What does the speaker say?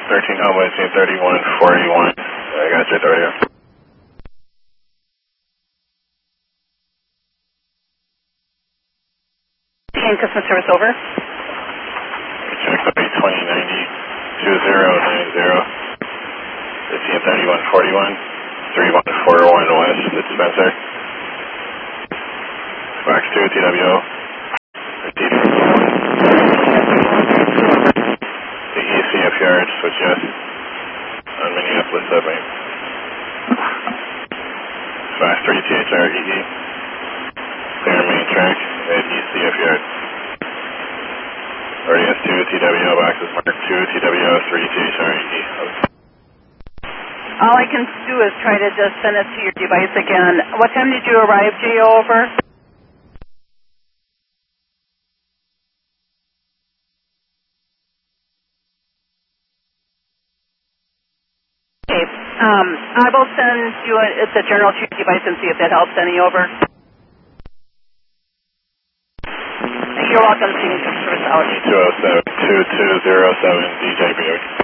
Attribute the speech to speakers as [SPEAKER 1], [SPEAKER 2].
[SPEAKER 1] 13 Homo, 3141. I got your authority.
[SPEAKER 2] Customer service over.
[SPEAKER 1] Check the 2090 2090. 153141. 3141 West, the dispenser. Box 2, TWO. The ECF yard, switch yes. On Minneapolis subway. Box 3, THR, EE. Clear main track at ECF yard. RDS 2, TWO, boxes marked 2, TWO, 3, THR, EE.
[SPEAKER 2] All I can do is try to just send it to your device again. What time did you arrive, JO, over? Okay, I will send you the journal to your device and see if that helps any over. You're welcome to customer service out.
[SPEAKER 1] 207 2207 DJ Buick.